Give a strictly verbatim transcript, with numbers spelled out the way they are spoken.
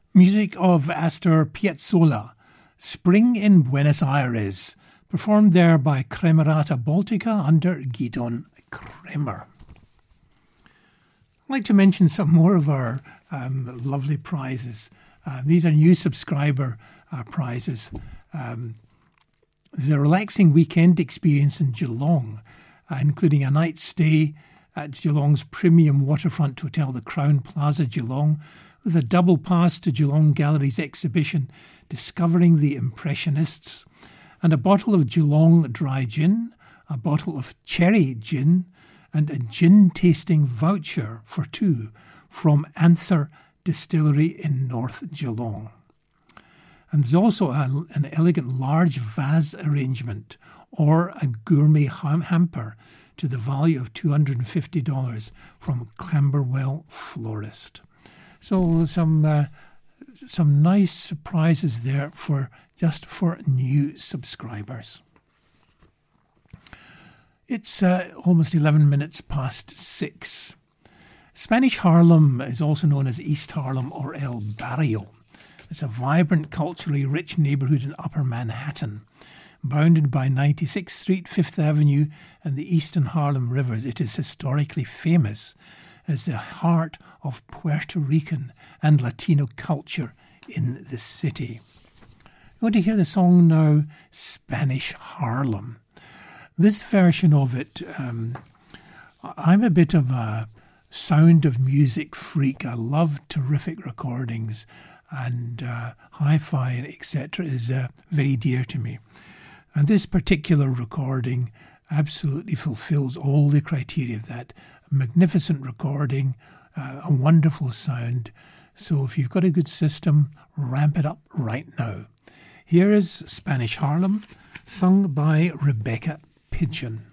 Music of Astor Piazzolla, Spring in Buenos Aires, performed there by Cremerata Baltica under Gidon Kremer. I'd like to mention some more of our um, lovely prizes. Uh, these are new subscriber uh, prizes. Um, there's a relaxing weekend experience in Geelong, uh, including a night stay at Geelong's premium waterfront hotel, the Crown Plaza Geelong, with a double pass to Geelong Gallery's exhibition Discovering the Impressionists, and a bottle of Geelong dry gin, a bottle of cherry gin, and a gin tasting voucher for two from Anther Distillery in North Geelong. And there's also a, an elegant large vase arrangement or a gourmet ham- hamper to the value of two hundred fifty dollars from Camberwell Florist. So some uh, some nice surprises there for just for new subscribers. It's uh, almost eleven minutes past six. Spanish Harlem is also known as East Harlem or El Barrio. It's a vibrant, culturally rich neighbourhood in Upper Manhattan. Bounded by ninety-sixth Street, Fifth Avenue and the Eastern Harlem Rivers, it is historically famous as the heart of Puerto Rican and Latino culture in the city. You want to hear the song now, Spanish Harlem. This version of it, um, I'm a bit of a sound of music freak. I love terrific recordings, and uh, hi-fi and et cetera is uh, very dear to me. And this particular recording absolutely fulfills all the criteria of that. Magnificent recording, uh, a wonderful sound. So if you've got a good system, ramp it up right now. Here is Spanish Harlem, sung by Rebecca Pigeon.